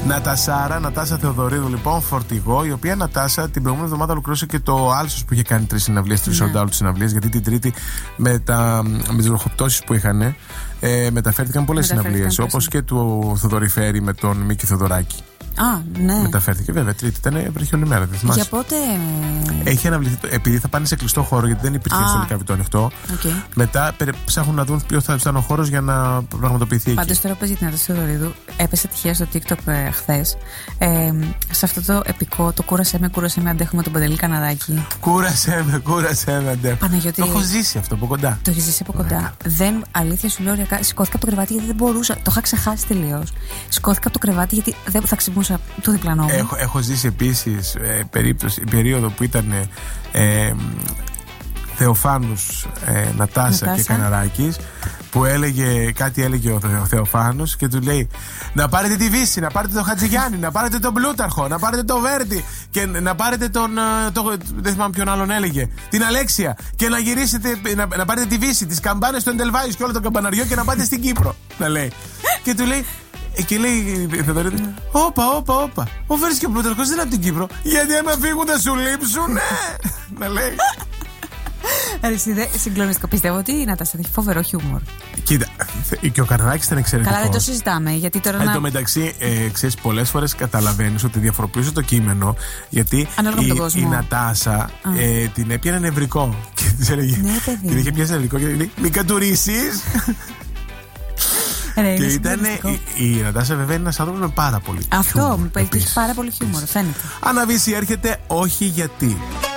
Νατάσα Θεοδωρίδου, λοιπόν, Φορτηγό, η οποία Νατάσα την προηγούμενη εβδομάδα ολοκλήρωσε και το Άλσος που είχε κάνει 3 συναυλίες, 3 sold out συναυλίες, γιατί την Τρίτη με τις βροχοπτώσεις που είχαν μεταφέρθηκαν πολλές συναυλίες, όπως και του Θοδωρηφέρη με τον Μίκη Θοδωράκη. Α, ναι. Μεταφέρθηκε, βέβαια. Τρίτη ήταν, βρέχει όλη μέρα. Για πότε. Έχει αναβληθεί, επειδή θα πάνε σε κλειστό χώρο, γιατί δεν υπήρχε στο Λυκαβητό ανοιχτό. Okay. Μετά ψάχνουν να δουν ποιο θα ήταν ο χώρος για να πραγματοποιηθεί εκεί. Πάντως τώρα πες για την Νατάσα Θεοδωρίδου, έπεσε τυχαία στο TikTok χθες. Σε αυτό το επικό, το κούρασέ με, αντέχουμε τον Παντελή Καναδάκη. Κούρασέ με, αντέχουμε. Παναγιώτη. Το έχω ζήσει αυτό από κοντά. Το έχει ζήσει από κοντά. Δεν, αλήθεια σου λέω, σηκώθηκα από το κρεβάτι γιατί δεν μπορούσα. Το είχα ξεχάσει τελείως. Σηκώθηκα από το κρεβάτι γιατί δεν θα ξυπνούσα το διπλανό μου. Έχω ζήσει επίσης περίοδο που ήταν Θεοφάνους, Νατάσα και Καναράκης, που έλεγε ο Θεοφάνους και του λέει να πάρετε τη Βύση, να πάρετε τον Χατζηγιάννη, να πάρετε τον Πλούταρχο, να πάρετε τον Βέρντι και να πάρετε δεν θυμάμαι ποιον άλλον έλεγε, την Αλέξια, και να γυρίσετε, να πάρετε τη Βύση, τις καμπάνες του Εντελβάης και όλο το καμπαναριό και να πάτε στην Κύπρο, να λέει. Και του λέει, και λέει η Θεοδωρίδου, όπα. Ο Βέρνδης και ο Πλούταρχος δεν είναι από την Κύπρο. Γιατί άμα φύγουν θα σου λείψουν, να λέει. Συγκλονιστικό. Πιστεύω ότι η Νατάσα έχει φοβερό χιούμορ. Κοίτα, και ο Καρνάκης ήταν εξαιρετικός. Καλά, δεν το συζητάμε. Γιατί τώρα εν τω μεταξύ, ξέρεις, πολλές φορές καταλαβαίνεις ότι διαφοροποιούσε το κείμενο, γιατί η Νατάσα την έπιανε νευρικό. Και της έλεγε. Ναι, παιδί. Την είχε πιάσει νευρικό και λέει, μην κατουρίσεις. Και ήταν. Η Νατάσα, βέβαια, είναι ένας άνθρωπος με πάρα πολύ. Αυτό μου έχει πάρα πολύ χιούμορ, φαίνεται. Αναβίση έρχεται, όχι γιατί.